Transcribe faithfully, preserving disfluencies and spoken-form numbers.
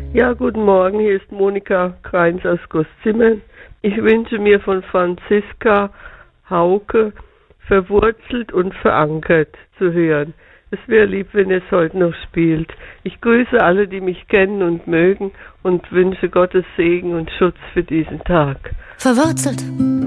Ja, guten Morgen, hier ist Monika Kreins aus Goßzimmern. Ich wünsche mir von Franziska Hauke verwurzelt und verankert zu hören. Es wäre lieb, wenn ihr es heute noch spielt. Ich grüße alle, die mich kennen und mögen und wünsche Gottes Segen und Schutz für diesen Tag. Verwurzelt